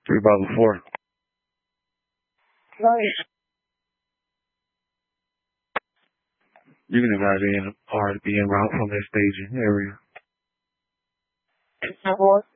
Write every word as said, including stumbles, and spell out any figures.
Three bottle four. Nice. You can imagine or be en route from that staging area. Ten four.